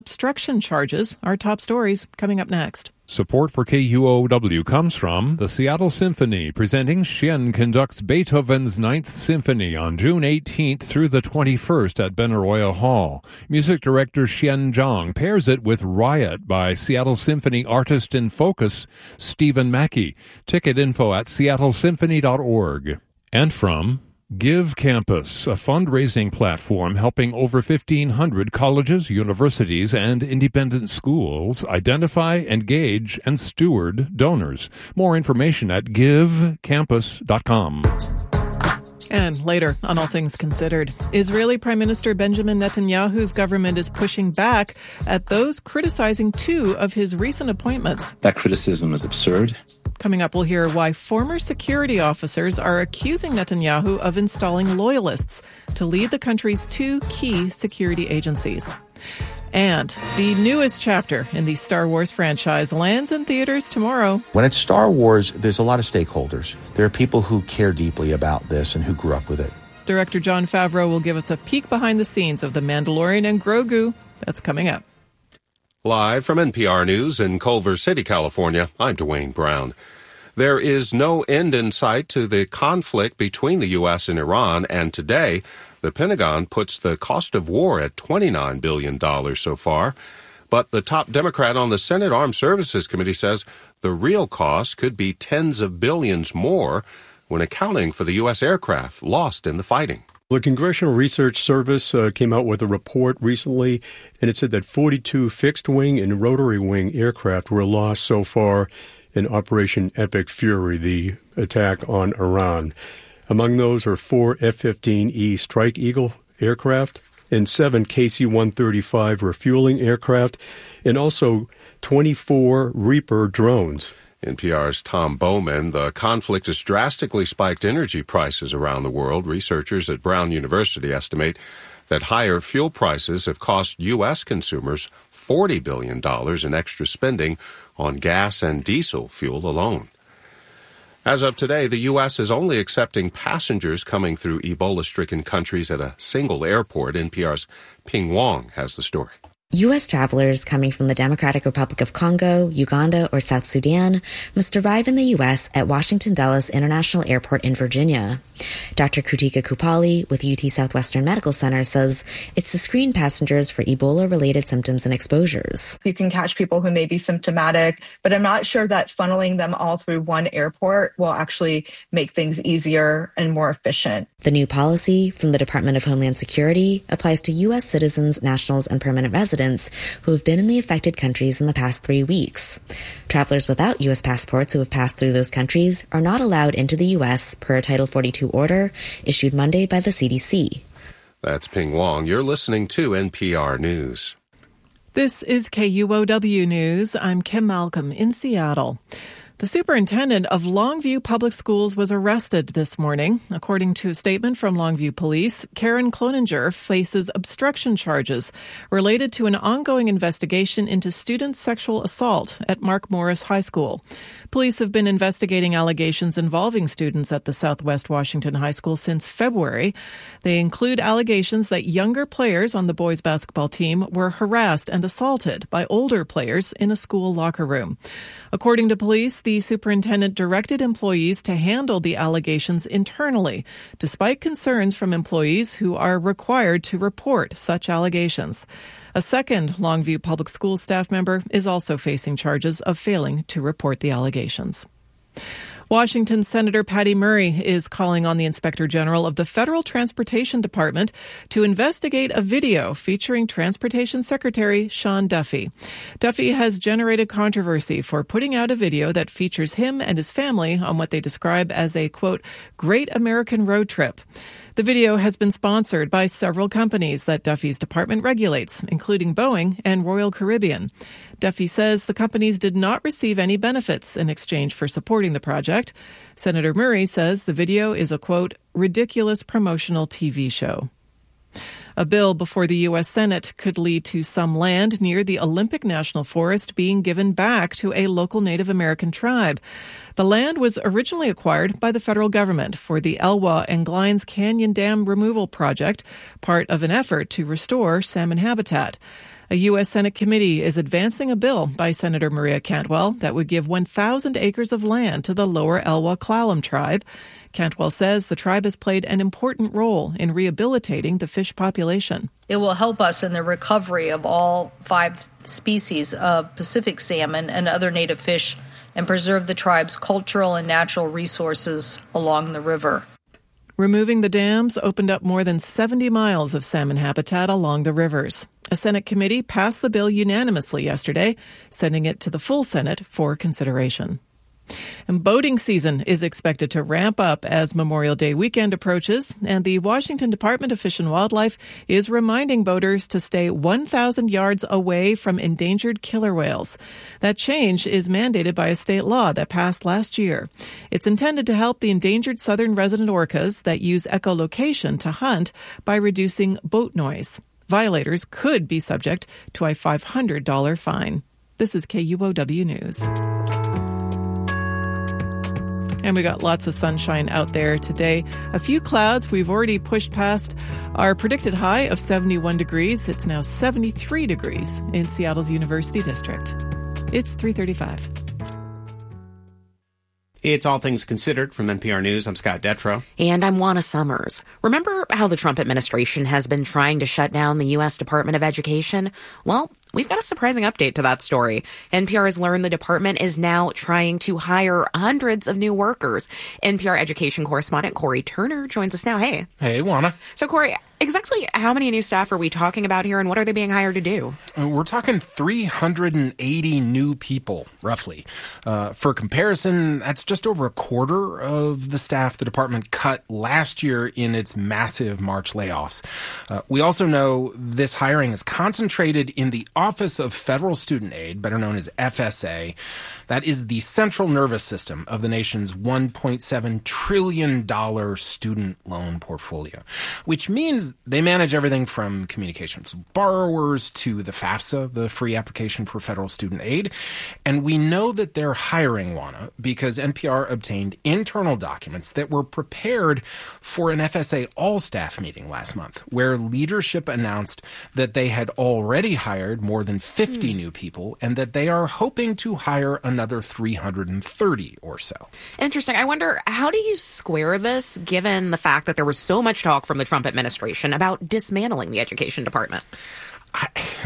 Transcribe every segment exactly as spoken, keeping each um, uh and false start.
Obstruction charges. Our top stories coming up next. Support for K U O W comes from the Seattle Symphony, presenting Xian conducts Beethoven's Ninth Symphony on June eighteenth through the twenty-first at Benaroya Hall. Music director Xian Zhang pairs it with Riot by Seattle Symphony artist in focus Stephen Mackey. Ticket info at seattle symphony dot org. And from Give Campus, a fundraising platform helping over fifteen hundred colleges, universities, and independent schools identify, engage, and steward donors. More information at give campus dot com. And later, on All Things Considered, Israeli Prime Minister Benjamin Netanyahu's government is pushing back at those criticizing two of his recent appointments. That criticism is absurd. Coming up, we'll hear why former security officers are accusing Netanyahu of installing loyalists to lead the country's two key security agencies. And the newest chapter in the Star Wars franchise lands in theaters tomorrow. When it's Star Wars, there's a lot of stakeholders. There are people who care deeply about this and who grew up with it. Director Jon Favreau will give us a peek behind the scenes of The Mandalorian and Grogu. That's coming up. Live from N P R News in Culver City, California, I'm Dwayne Brown. There is no end in sight to the conflict between the U S and Iran, and today the Pentagon puts the cost of war at twenty-nine billion dollars so far. But the top Democrat on the Senate Armed Services Committee says the real cost could be tens of billions more when accounting for the U S aircraft lost in the fighting. The Congressional Research Service uh, came out with a report recently, and it said that forty-two fixed-wing and rotary-wing aircraft were lost so far in Operation Epic Fury, the attack on Iran. Among those are four F fifteen E Strike Eagle aircraft and seven K C one thirty-five refueling aircraft, and also twenty-four Reaper drones. N P R's Tom Bowman. The conflict has drastically spiked energy prices around the world. Researchers at Brown University estimate that higher fuel prices have cost U S consumers forty billion dollars in extra spending on gas and diesel fuel alone. As of today, the U S is only accepting passengers coming through Ebola-stricken countries at a single airport. N P R's Ping Wong has the story. U S travelers coming from the Democratic Republic of Congo, Uganda, or South Sudan must arrive in the U S at Washington Dulles International Airport in Virginia. Doctor Kutika Kupali with U T Southwestern Medical Center says it's to screen passengers for Ebola-related symptoms and exposures. You can catch people who may be symptomatic, but I'm not sure that funneling them all through one airport will actually make things easier and more efficient. The new policy from the Department of Homeland Security applies to U S citizens, nationals, and permanent residents who have been in the affected countries in the past three weeks. Travelers without U S passports who have passed through those countries are not allowed into the U S per a Title forty-two order issued Monday by the C D C. That's Ping Wong. You're listening to N P R News. This is K U O W News. I'm Kim Malcolm in Seattle. The superintendent of Longview Public Schools was arrested this morning. According to a statement from Longview Police, Karen Cloninger faces obstruction charges related to an ongoing investigation into student sexual assault at Mark Morris High School. Police have been investigating allegations involving students at the Southwest Washington High School since February. They include allegations that younger players on the boys' basketball team were harassed and assaulted by older players in a school locker room. According to police, the superintendent directed employees to handle the allegations internally, despite concerns from employees who are required to report such allegations. A second Longview Public School staff member is also facing charges of failing to report the allegations. Washington Senator Patty Murray is calling on the Inspector General of the Federal Transportation Department to investigate a video featuring Transportation Secretary Sean Duffy. Duffy has generated controversy for putting out a video that features him and his family on what they describe as a, quote, great American road trip. The video has been sponsored by several companies that Duffy's department regulates, including Boeing and Royal Caribbean. Duffy says the companies did not receive any benefits in exchange for supporting the project. Senator Murray says the video is a, quote, ridiculous promotional T V show. A bill before the U S Senate could lead to some land near the Olympic National Forest being given back to a local Native American tribe. The land was originally acquired by the federal government for the Elwha and Glines Canyon Dam Removal Project, part of an effort to restore salmon habitat. A U S. Senate committee is advancing a bill by Senator Maria Cantwell that would give one thousand acres of land to the Lower Elwha Clallam tribe. Cantwell says the tribe has played an important role in rehabilitating the fish population. It will help us in the recovery of all five species of Pacific salmon and other native fish and preserve the tribe's cultural and natural resources along the river. Removing the dams opened up more than seventy miles of salmon habitat along the rivers. A Senate committee passed the bill unanimously yesterday, sending it to the full Senate for consideration. And boating season is expected to ramp up as Memorial Day weekend approaches, and the Washington Department of Fish and Wildlife is reminding boaters to stay one thousand yards away from endangered killer whales. That change is mandated by a state law that passed last year. It's intended to help the endangered southern resident orcas that use echolocation to hunt by reducing boat noise. Violators could be subject to a five hundred dollars fine. This is K U O W News. And we got lots of sunshine out there today. A few clouds. We've already pushed past our predicted high of seventy-one degrees. It's now seventy-three degrees in Seattle's University District. It's three thirty-five. It's All Things Considered from N P R News. I'm Scott Detrow. And I'm Juana Summers. Remember how the Trump administration has been trying to shut down the U S. Department of Education? Well, we've got a surprising update to that story. N P R has learned the department is now trying to hire hundreds of new workers. N P R education correspondent Corey Turner joins us now. Hey. Hey, Juana. So, Corey, exactly how many new staff are we talking about here, and what are they being hired to do? Uh, we're talking three hundred eighty new people, roughly. Uh, for comparison, that's just over a quarter of the staff the department cut last year in its massive March layoffs. Uh, we also know this hiring is concentrated in the Office of Federal Student Aid, better known as F S A. That is the central nervous system of the nation's one point seven trillion dollars student loan portfolio, which means they manage everything from communications with borrowers to the FAFSA, the free application for federal student aid. And we know that they're hiring, Juana, because N P R obtained internal documents that were prepared for an F S A all-staff meeting last month, where leadership announced that they had already hired more than fifty mm. new people and that they are hoping to hire another three hundred thirty or so. Interesting. I wonder, how do you square this given the fact that there was so much talk from the Trump administration about dismantling the education department? I,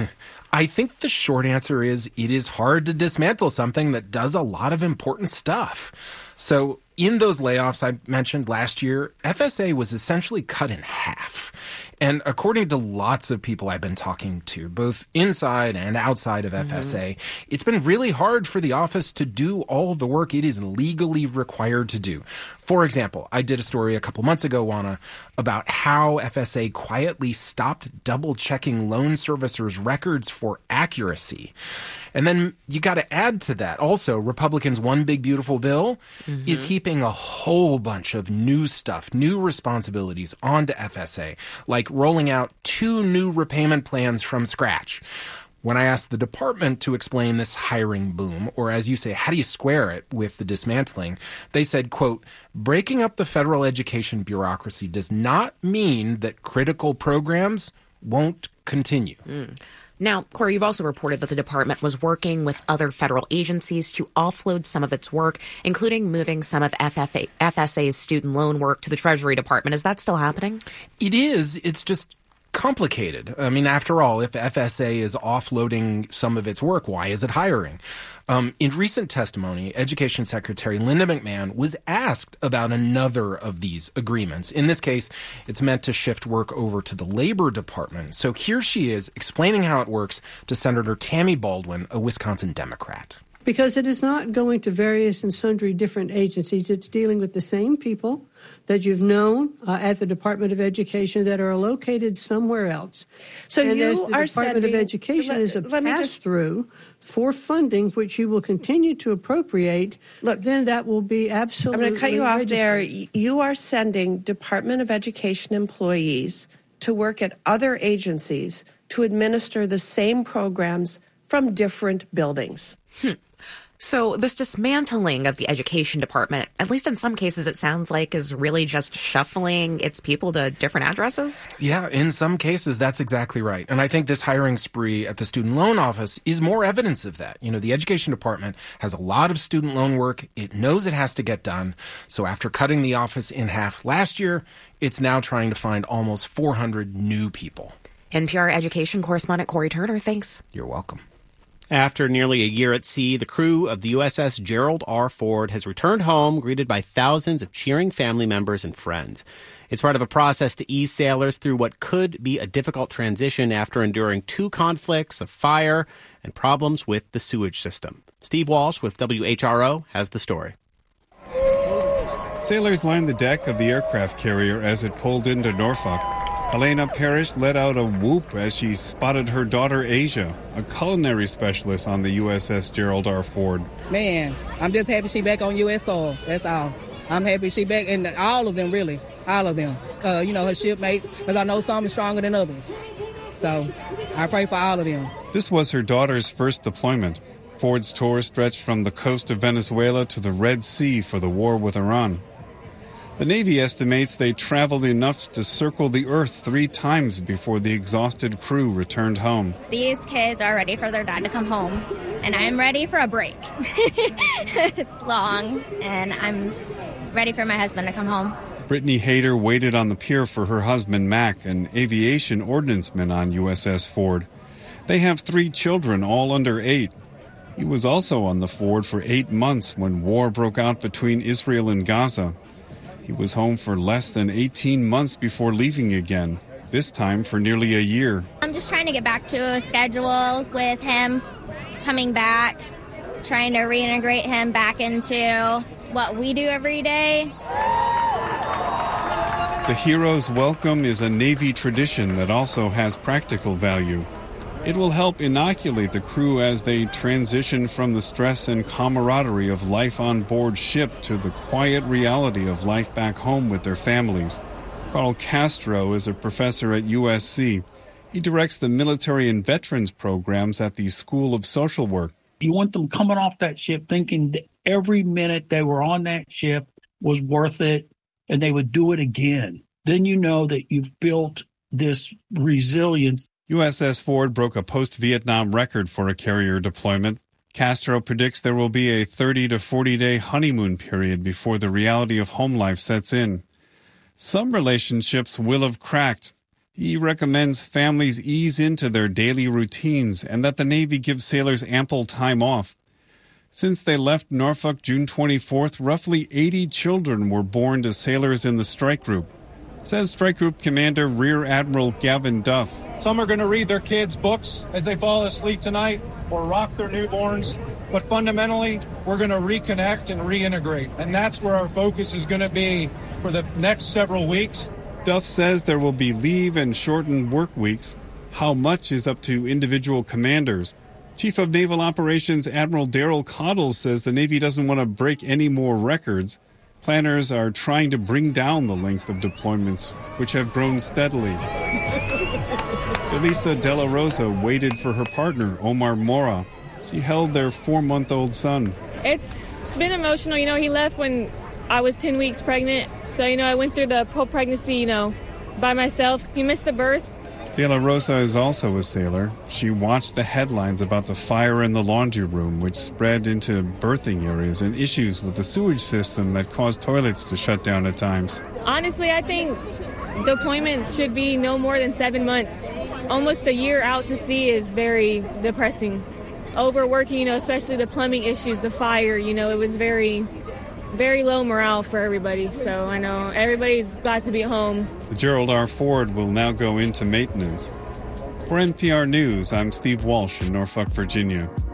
I think the short answer is it is hard to dismantle something that does a lot of important stuff. So in those layoffs I mentioned last year, F S A was essentially cut in half. And according to lots of people I've been talking to, both inside and outside of F S A, mm-hmm. it's been really hard for the office to do all of the work it is legally required to do. For example, I did a story a couple months ago, Juana, about how F S A quietly stopped double-checking loan servicers' records for accuracy. And then you got to add to that also, Republicans' One Big Beautiful Bill mm-hmm. is heaping a whole bunch of new stuff, new responsibilities onto F S A, like rolling out two new repayment plans from scratch. When I asked the department to explain this hiring boom, or as you say, how do you square it with the dismantling, they said, quote, breaking up the federal education bureaucracy does not mean that critical programs won't continue. Mm. Now, Corey, you've also reported that the department was working with other federal agencies to offload some of its work, including moving some of F S A's student loan work to the Treasury Department. Is that still happening? It is. It's just complicated. I mean, after all, if F S A is offloading some of its work, why is it hiring? Um, in recent testimony, Education Secretary Linda McMahon was asked about another of these agreements. In this case, it's meant to shift work over to the Labor Department. So here she is explaining how it works to Senator Tammy Baldwin, a Wisconsin Democrat. Because it is not going to various and sundry different agencies. It's dealing with the same people that you've known uh, at the Department of Education that are located somewhere else. So and you as the are Department sending, of Education let, is a pass-through just, for funding, which you will continue to appropriate, look, then that will be absolutely I'm going to cut you off registered. there. You are sending Department of Education employees to work at other agencies to administer the same programs from different buildings. Hmm. So this dismantling of the education department, at least in some cases it sounds like, is really just shuffling its people to different addresses? Yeah, in some cases, that's exactly right. And I think this hiring spree at the student loan office is more evidence of that. You know, the education department has a lot of student loan work. It knows it has to get done. So after cutting the office in half last year, it's now trying to find almost four hundred new people. N P R education correspondent Corey Turner, thanks. You're welcome. After nearly a year at sea, the crew of the U S S Gerald R. Ford has returned home, greeted by thousands of cheering family members and friends. It's part of a process to ease sailors through what could be a difficult transition after enduring two conflicts of fire and problems with the sewage system. Steve Walsh with W H R O has the story. Sailors lined the deck of the aircraft carrier as it pulled into Norfolk. Helena Parrish let out a whoop as she spotted her daughter Asia, a culinary specialist on the U S S Gerald R. Ford. Man, I'm just happy she back on U S soil. That's all. I'm happy she back, and all of them, really, all of them. Uh, you know, her shipmates, because I know some are stronger than others. So I pray for all of them. This was her daughter's first deployment. Ford's tour stretched from the coast of Venezuela to the Red Sea for the war with Iran. The Navy estimates they traveled enough to circle the Earth three times before the exhausted crew returned home. These kids are ready for their dad to come home, and I'm ready for a break. It's long, and I'm ready for my husband to come home. Brittany Hayter waited on the pier for her husband, Mac, an aviation ordnanceman on U S S Ford. They have three children, all under eight. He was also on the Ford for eight months when war broke out between Israel and Gaza. He was home for less than eighteen months before leaving again, this time for nearly a year. I'm just trying to get back to a schedule with him coming back, trying to reintegrate him back into what we do every day. The hero's welcome is a Navy tradition that also has practical value. It will help inoculate the crew as they transition from the stress and camaraderie of life on board ship to the quiet reality of life back home with their families. Carl Castro is a professor at U S C. He directs the military and veterans programs at the School of Social Work. You want them coming off that ship thinking that every minute they were on that ship was worth it, and they would do it again. Then you know that you've built this resilience. U S S Ford broke a post-Vietnam record for a carrier deployment. Castro predicts there will be a thirty to forty-day honeymoon period before the reality of home life sets in. Some relationships will have cracked. He recommends families ease into their daily routines and that the Navy give sailors ample time off. Since they left Norfolk June twenty-fourth, roughly eighty children were born to sailors in the strike group, says Strike Group Commander Rear Admiral Gavin Duff. Some are going to read their kids' books as they fall asleep tonight or rock their newborns. But fundamentally, we're going to reconnect and reintegrate. And that's where our focus is going to be for the next several weeks. Duff says there will be leave and shortened work weeks. How much is up to individual commanders. Chief of Naval Operations Admiral Daryl Coddles says the Navy doesn't want to break any more records. Planners are trying to bring down the length of deployments, which have grown steadily. Elisa De La Rosa waited for her partner, Omar Mora. She held their four-month-old son. It's been emotional. You know, he left when I was ten weeks pregnant. So, you know, I went through the whole pregnancy, you know, by myself. He missed the birth. De La Rosa is also a sailor. She watched the headlines about the fire in the laundry room, which spread into birthing areas, and issues with the sewage system that caused toilets to shut down at times. Honestly, I think deployments should be no more than seven months. Almost a year out to sea is very depressing. Overworking, you know, especially the plumbing issues, the fire, you know, it was very, very low morale for everybody. So I know everybody's glad to be at home. The Gerald R. Ford will now go into maintenance. For N P R News, I'm Steve Walsh in Norfolk, Virginia.